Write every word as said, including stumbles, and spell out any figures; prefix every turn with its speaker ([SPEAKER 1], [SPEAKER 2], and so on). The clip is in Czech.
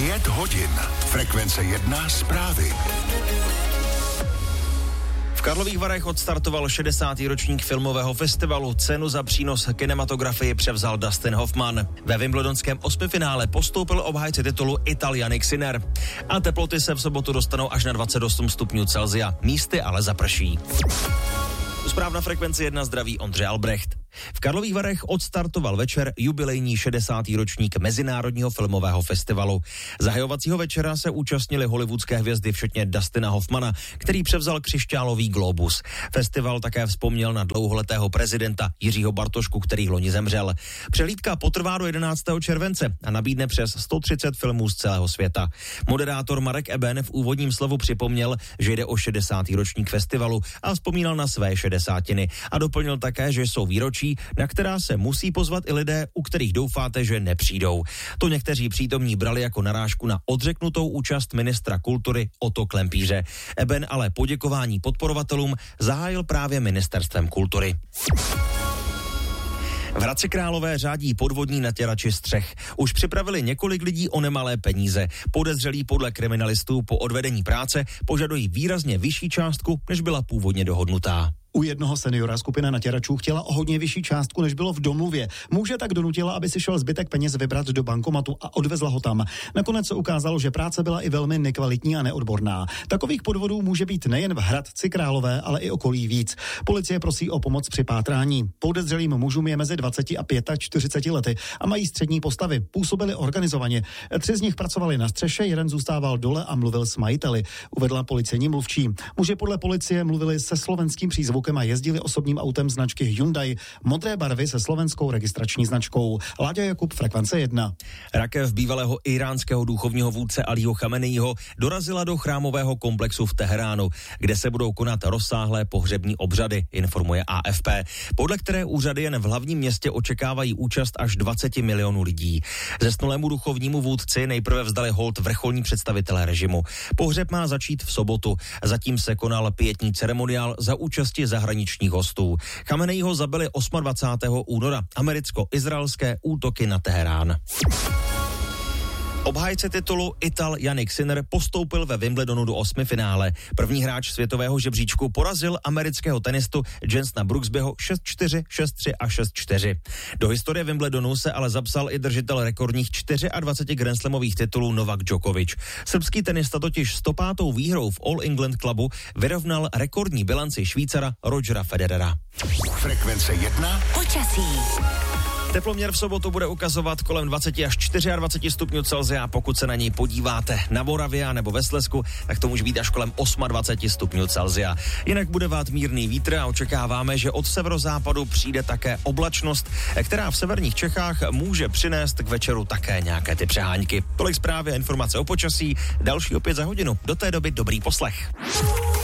[SPEAKER 1] Pět hodin. Frekvence jedna zprávy.
[SPEAKER 2] V Karlových Varech odstartoval šedesátý ročník filmového festivalu. Cenu za přínos kinematografii převzal Dustin Hoffman. Ve wimbledonském osmifinále postoupil obhájce titulu Ital Jannik Sinner. A teploty se v sobotu dostanou až na dvacet osm stupňů Celsia. Místy ale zaprší. Zpráv na Frekvenci jedna zdraví Ondřej Albrecht. V Karlových Varech odstartoval večer jubilejní šedesátý ročník Mezinárodního filmového festivalu. Zahajovacího večera se účastnili hollywoodské hvězdy včetně Dustina Hoffmana, který převzal křišťálový glóbus. Festival také vzpomněl na dlouholetého prezidenta Jiřího Bartošku, který loni zemřel. Přehlídka potrvá do jedenáctého července a nabídne přes sto třicet filmů z celého světa. Moderátor Marek Eben v úvodním slovu připomněl, že jde o šedesátý ročník festivalu a vzpomínal na své šedesátiny a doplnil také, že jsou výročí, na která se musí pozvat i lidé, u kterých doufáte, že nepřijdou. To někteří přítomní brali jako narážku na odřeknutou účast ministra kultury Otto Klempíře. Eben ale poděkování podporovatelům zahájil právě ministerstvem kultury. V Hradci Králové řádí podvodní natěrači střech. Už připravili několik lidí o nemalé peníze. Podezřelí podle kriminalistů po odvedení práce požadují výrazně vyšší částku, než byla původně dohodnutá.
[SPEAKER 3] U jednoho seniora skupina natěračů chtěla o hodně vyšší částku, než bylo v domluvě. Muže tak donutila, aby si šel zbytek peněz vybrat do bankomatu a odvezla ho tam. Nakonec se ukázalo, že práce byla i velmi nekvalitní a neodborná. Takových podvodů může být nejen v Hradci Králové, ale i okolí víc. Policie prosí o pomoc při pátrání. Podezřelým mužům je mezi dvaceti a čtyřiceti pěti lety a mají střední postavy. Působili organizovaně. Tři z nich pracovali na střeše, jeden zůstával dole a mluvil s majiteli, uvedla policejní mluvčí. Muži podle policie mluvili se slovenským přízvukem a jezdili osobním autem značky Hyundai, modré barvy se slovenskou registrační značkou. Láďa Jakub, Frekvence jedna.
[SPEAKER 2] Rakev bývalého iránského duchovního vůdce Alího Chameneiho dorazila do chrámového komplexu v Teheránu, kde se budou konat rozsáhlé pohřební obřady, informuje A F P, podle které úřady jen v hlavním městě očekávají účast až dvacet milionů lidí. Zesnulému duchovnímu vůdci nejprve vzdali hold vrcholní představitelé režimu. Pohřeb má začít v sobotu. Zatím se konal pietní ceremoniál za účasti zahraničních hostů. Chameneiho zabili dvacátého osmého února americko-izraelské útoky na Teherán. Obhájce titulu Ital Jannik Sinner postoupil ve Wimbledonu do osmifinále. První hráč světového žebříčku porazil amerického tenistu Jensena Brooksbyho šest čtyři, šest tři a šest čtyři. Do historie Wimbledonu se ale zapsal i držitel rekordních dvaceti čtyř grandslamových titulů Novak Djokovic. Srbský tenista totiž sto pátou výhrou v All England Clubu vyrovnal rekordní bilanci Švýcara Rogera Federera.
[SPEAKER 1] Frekvence jedna.
[SPEAKER 4] Počasí.
[SPEAKER 2] Teploměr v sobotu bude ukazovat kolem dvacet až dvacet čtyři stupňů Celsia. Pokud se na něj podíváte na Moravě nebo ve Slezsku, tak to může být až kolem dvacet osm stupňů Celsia. Jinak bude vát mírný vítr a očekáváme, že od severozápadu přijde také oblačnost, která v severních Čechách může přinést k večeru také nějaké ty přehánky. Tolik zprávy a informace o počasí, další opět za hodinu. Do té doby dobrý poslech.